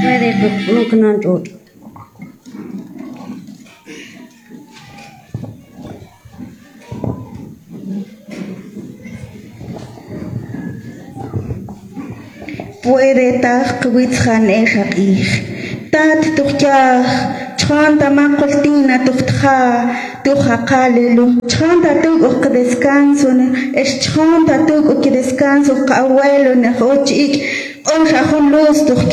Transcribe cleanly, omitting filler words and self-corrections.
Puede no puede tak witchan ejaqih. Tat tukjah, chanta makultina tuktja, tujakalelu. Chanta tuk que descanso, es chanta tuk que descanso, abuelo, ne hochik, onja luz